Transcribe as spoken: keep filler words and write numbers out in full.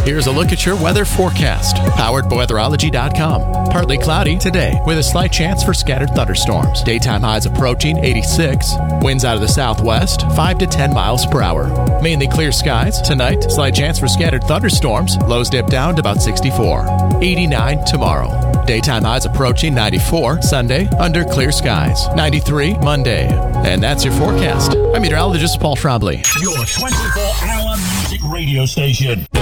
Here's a look at your weather forecast. Powered by weatherology dot com. Partly cloudy today with a slight chance for scattered thunderstorms. Daytime highs approaching eighty-six. Winds out of the southwest, five to ten miles per hour. Mainly clear skies. Tonight, slight chance for scattered thunderstorms. Lows dip down to about sixty-four. eighty-nine tomorrow. Daytime highs approaching ninety-four. Sunday, under clear skies. ninety-three Monday. And that's your forecast. I'm meteorologist Paul Trombley. Your twenty-four hour music radio station.